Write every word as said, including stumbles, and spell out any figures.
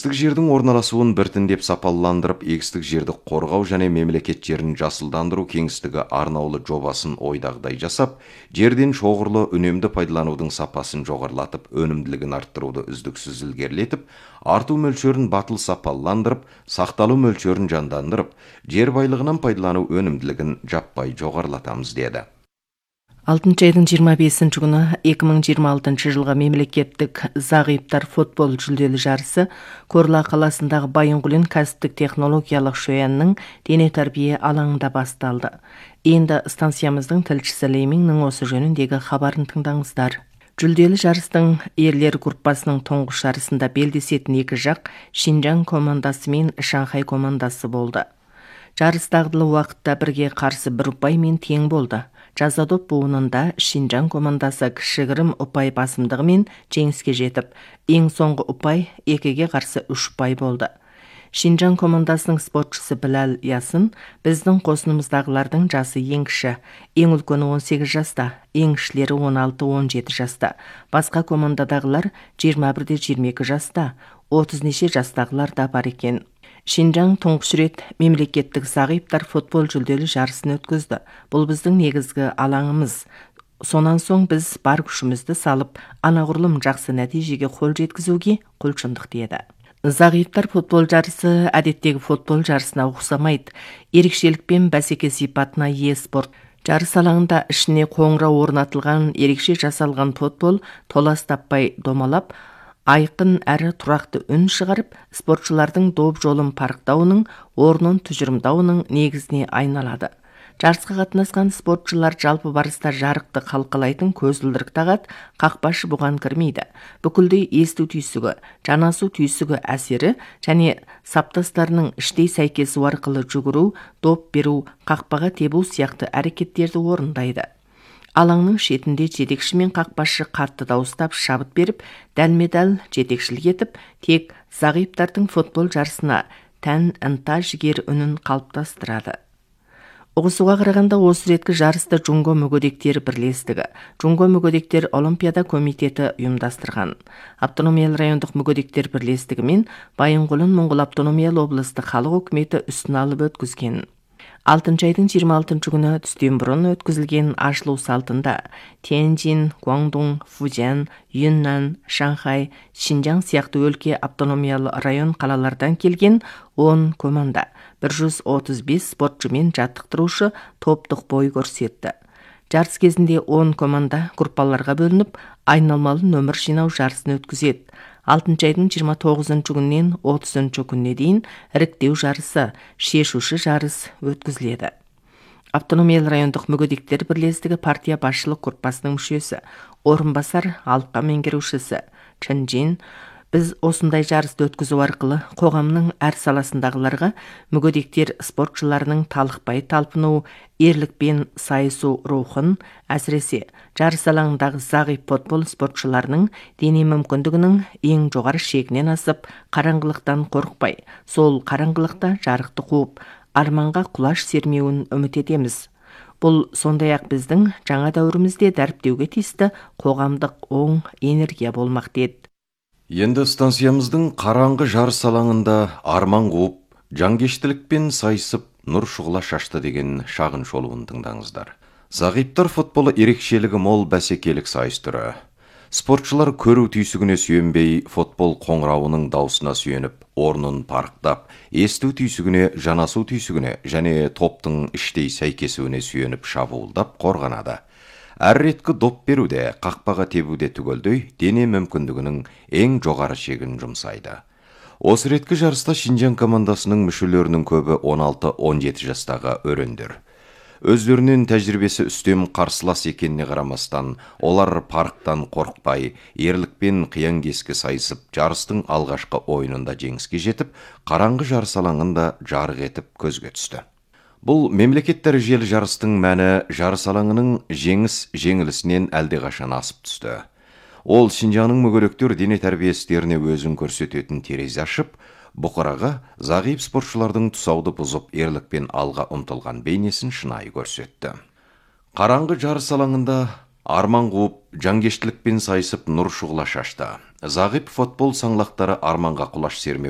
Егістік жердің орналасуын біртіндеп сапаландырып, егістік жерді қорғау және мемлекет жерін жасылдандыру кеңістігі арнаулы жобасын ойдағыдай жасап, жерден шоғырлы үнемді пайдаланудың сапасын жоғарылатып, өнімділігін арттыруды үздіксіз ілгерілетіп, арту мөлшерін батыл сапаландырып, сақталу мөлшерін жандандырып, жер байлығынан пайдалану өнімділігін жаппай жоғарылатамыз деді. алтыншы айдың жиырма бесінші күні екі мың жиырма алтыншы жылғы мемлекеттік зағиптар футбол жүлделі жарысы Корла қаласындағы Байынқұлин кәсіптік технологиялық шоянның дене тәрбие алаңында басталды. Енді станциямыздың тілшісі Лейминнің осы жөніндегі хабарын тыңдаңыздар. Жүлделі жарыстың ерлер группасының тұңғыш жарысында белдесетін екі жақ Шинжаң командасы мен Шанхай командасы болды. Жарыс дағдылы уақытта бірге қарсы бір ұпаймен тең болды. Жаза доп буынында Шинжаң командасы кішігірім ұпай басымдығымен жеңіске жетіп, ең соңғы ұпай екіге қарсы үш ұпай болды. Шинжаң командасының спортшысы Білал Ясын біздің қосынымыздағылардың жасы ең кіші, ең үлкені он сегіз жаста, ең кішілері он алты он жеті жаста. Басқа командадағылар жиырма бір жиырма екі жаста, отыз неше жастағылар да бар екен. Шинжаң тұңғыш рет мемлекеттік зағиптар футбол жүлделі жарысын өткізді. Бұл біздің негізгі алаңымыз. Сонан соң біз бар күшімізді салып, анағұрлым жақсы нәтижеге қол жеткізуге құлшындық деді. Зағиптар футбол жарысы әдеттегі футбол жарысына ұқсамайды. Ерекшелікпен бәсеке сипатына ие спорт. Жарыс алаңында ішіне қоңырау орнатылған ерекше жасалған футбол толас таппай домалап, айқын әрі тұрақты үн шығарып, спортшылардың доп жолын парықтауының, орнын тұжырымдауының негізіне айналады. Жарысқа қатынасқан спортшылар жалпы барыста жарықты қалқалайтын көзілдірік тағады, қақпашы бұған кірмейді. Бүкілдей есту түйсігі, жанасу түйсігі әсері және саптастарының іштей сәйкесу арқылы жүгіру, доп беру, қақпаға тебу сияқты әрекеттерді орындайды. Алаңның шетінде жетекші мен қақпашы қатты дауыстап шабыт беріп, дәлме-дәл жетекшілік етіп, тек зағиптардың футбол жарысына тән ынта жігер үнін қалыптастырады. Ұғысуға қарағанда осы реткі жарысты Джунго мүгедектері бірлестігі, Джунго мүгедектер Олимпиада комитеті ұйымдастырған. Автономиялы райондық мүгедектер бірлестігі мен Байынқұлин Моңғол автономиялы облыстық халық үкіметі үстін алып өткізген. алтыншы айдың жиырма алтыншы күні түстен бұрын өткізілген ашылу салтында Тяньцзин, Гуандун, Фужан, Юннан, Шанхай, Шинжаң сияқты өлке автономиялы район қалалардан келген он команда, бір жүз отыз бес спортшымен жаттықтырушы топтық бой көрсетті. Жарыс кезінде он команда группаларға бөлініп, айналмалы нөмір жинау жарысын өткізеді. алтыншы айдың жиырма тоғызыншы күннен отызыншы күнне дейін іріктеу жарысы, шешуші жарыс өткізіледі. Автономиялы райондық мүгедектер бірлестігі партия басшылық группасының мүшесі, орынбасар алқа меңгерушісі Чэнжин, біз осындай жарысты өткізу арқылы қоғамның әр саласындағыларға мүгедектер спортшыларының талықпай талпыну, ерлікпен сайысу рухын, әсіресе жарыс алаңындағы зағип футбол спортшыларының дене мүмкіндігінің ең жоғары шегінен асып, қараңғылықтан қорықпай, сол қараңғылықта жарықты қуып, арманға құлаш сермеуін үміт етеміз. Бұл сондай-ақ біздің жаңа дәуірімізде дәріптеуге тиісті қоғамдық оң энергия болмақ деді. Енді станциямыздың қараңғы жарыс алаңында арман қуып, жанкештілікпен сайысып, нұр шұғыла шашты деген шағын шолуын тыңдаңыздар. Зағиптар футболы ерекшелігі мол бәсекелік сайыс түрі. Спортшылар көру түйсігіне сүйенбей, футбол қоңырауының даусына сүйеніп, орнын парықтап, есту түйсігіне, жанасу түйсігіне және топтың іштей сәйкесуіне сүйеніп шабуылдап қорғанады. Әр реткі доп беруде, қақпаға тебуде түгелдей дене мүмкіндігінің ең жоғары шегін жұмсайды. Осы реткі жарыста Шинжаң командасының мүшелерінің көбі он алты он жеті жастағы өрендер. Өздерінен тәжірибесі үстем қарсылас екеніне қарамастан, олар парықтан қорықпай, ерлікпен қиян-кескі сайысып, жарыстың алғашқы ойынында жеңіске жетіп, қараңғы жарыс алаңында жарық етіп көзге түсті. Бұл мемлекет дәрежелі жарыстың мәні жарыс алаңының жеңіс-жеңілісінен әлдеқашан асып түсті. Ол Шинжаңның мүгедектер дене тәрбиестеріне өзін көрсететін терезе ашып, бұқараға зағип спортшылардың тұсауды бұзып, ерлікпен алға ұмтылған бейнесін шынайы көрсетті. Қараңғы жарыс алаңында арман қуып, жанкештілікпен сайысып нұр шұғыла шашты. Зағип футбол саңлақтары арманға құлаш сермеу